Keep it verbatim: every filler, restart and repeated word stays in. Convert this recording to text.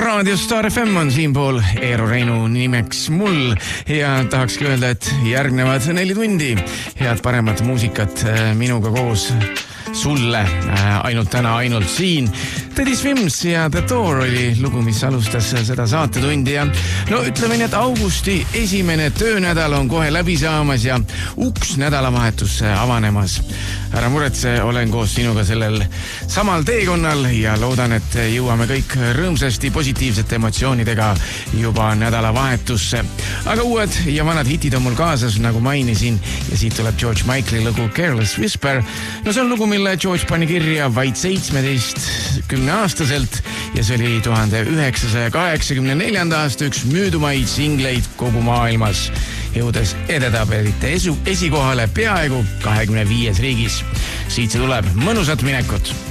Raadio Star F M on siinpool Eero Reinu nimeks mul ja tahakski öelda, et järgnevad neli tundi head paremat muusikat minuga koos sulle ainult täna, ainult siin. Teddy Swims ja The Door oli lugu, mis alustas seda saatetundi ja no ütleme nii, et augusti esimene töönädal on kohe läbi saamas ja uks nädalavahetusse avanemas. Ära muretse, olen koos sinuga sellel samal teekonnal ja loodan, et jõuame kõik rõõmsasti positiivsete emotsioonidega juba nädalavahetusse. Aga uued ja vanad hitid on mul kaasas, nagu mainisin, ja siit tuleb George Michaeli lugu Careless Whisper. No see on lugu, mille George pani kirja vaid seitsmeteist kümne aastaselt ja see oli tuhande üheksasaja kaheksakümne neljanda aasta üks müüdumaid singleid kogu maailmas, jõudes edetabelite esu, esikohale peaaegu kahekümne viies riigis. Siit see tuleb, mõnusat minekut!